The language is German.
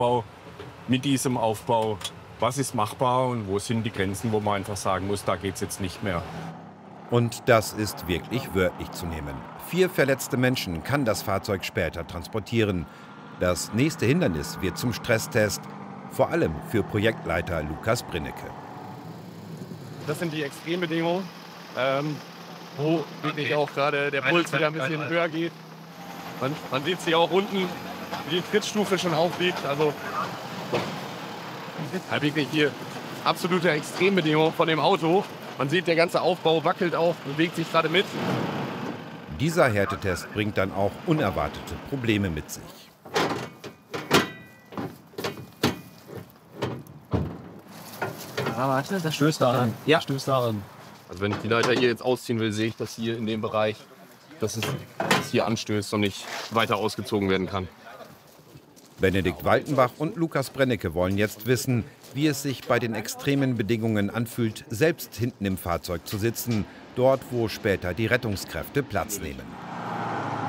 Aufbau, mit diesem Aufbau, was ist machbar und wo sind die Grenzen, wo man einfach sagen muss, da geht es jetzt nicht mehr. Und das ist wirklich wörtlich zu nehmen. 4 verletzte Menschen kann das Fahrzeug später transportieren. Das nächste Hindernis wird zum Stresstest, vor allem für Projektleiter Lukas Brinnecke. Das sind die Extrembedingungen, wo wirklich auch gerade der Puls wieder ein bisschen höher geht. Man sieht sie auch unten, wie die Trittstufe schon aufliegt. Also wirklich hier absolute Extrembedingungen von dem Auto. Man sieht, der ganze Aufbau wackelt auch, bewegt sich gerade mit. Dieser Härtetest bringt dann auch unerwartete Probleme mit sich. Warte, das stößt daran. Ja, stößt daran. Also wenn ich die Leiter hier jetzt ausziehen will, sehe ich das hier in dem Bereich, dass es hier anstößt und nicht weiter ausgezogen werden kann. Benedikt Waltenbach und Lukas Brennecke wollen jetzt wissen, wie es sich bei den extremen Bedingungen anfühlt, selbst hinten im Fahrzeug zu sitzen, dort, wo später die Rettungskräfte Platz nehmen.